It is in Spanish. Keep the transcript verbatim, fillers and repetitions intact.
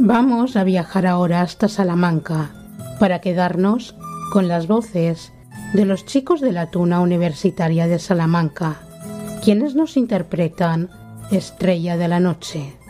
Vamos a viajar ahora hasta Salamanca para quedarnos con las voces de los chicos de la Tuna Universitaria de Salamanca, quienes nos interpretan Estrella de la Noche.